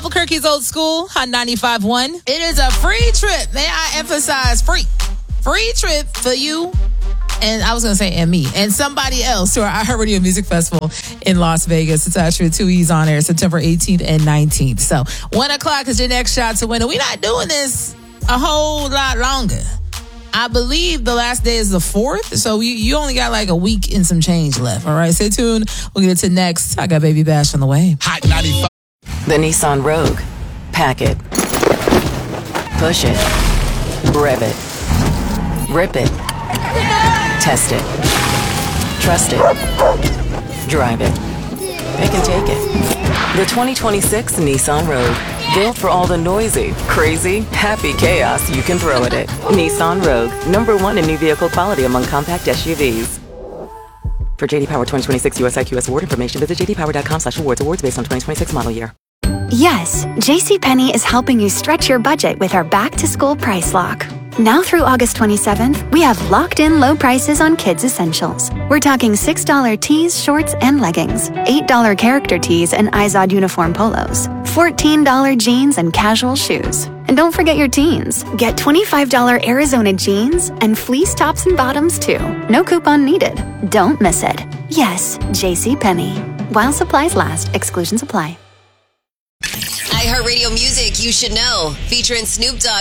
Albuquerque's Old School, Hot 95.1. It is a free trip. May I emphasize free? Free trip for you. And I was going to say, and me, and somebody else to our iHeartRadio Music Festival in Las Vegas. It's actually 2 E's on air, September 18th and 19th. So 1 o'clock is your next shot to win. And we're not doing this a whole lot longer. I believe the last day is the 4th. So you only got like a week and some change left. All right, stay tuned. We'll get to next. I got Baby Bash on the way. Hot 95. The Nissan Rogue. Pack it. Push it. Rev it. Rip it. Test it. Trust it. Drive it. Pick and take it. The 2026 Nissan Rogue. Built for all the noisy, crazy, happy chaos you can throw at it. Nissan Rogue. #1 in new vehicle quality among compact SUVs. For JD Power 2026 US IQS award information, visit jdpower.com/awards. Awards based on 2026 model year. Yes, JCPenney is helping you stretch your budget with our back-to-school price lock. Now through August 27th, we have locked-in low prices on kids' essentials. We're talking $6 tees, shorts, and leggings, $8 character tees and Izod uniform polos, $14 jeans and casual shoes. And don't forget your teens. Get $25 Arizona jeans and fleece tops and bottoms too. No coupon needed. Don't miss it. Yes, JCPenney. While supplies last, exclusions apply. iHeartRadio Music You Should Know, featuring Snoop Dogg.